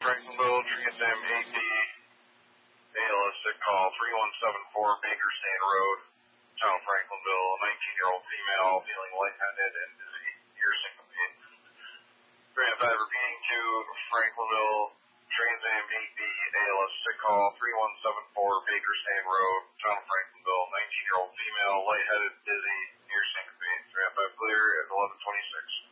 Franklinville, Trans Am 8B, ALS sick call 3174 Bakerstain Road, town of Franklinville, 19-year-old female feeling lightheaded and dizzy, ear syncope. Grand 5 repeating to Franklinville, Trans Am 8B, ALS sick call 3174 Bakerstain Road, town of Franklinville, 19-year-old female lightheaded, dizzy, ear syncope. Grand 5 clear at 11:26.